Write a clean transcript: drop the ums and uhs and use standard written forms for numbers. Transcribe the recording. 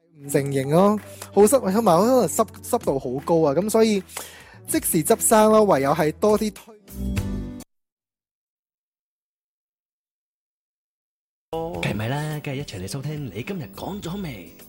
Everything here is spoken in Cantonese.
唔成形咯，好濕，同埋可能濕度好高啊，咁所以即時執生咯，唯有係多啲推。 梗係咪啦，梗係一齊嚟收聽你今日講咗未？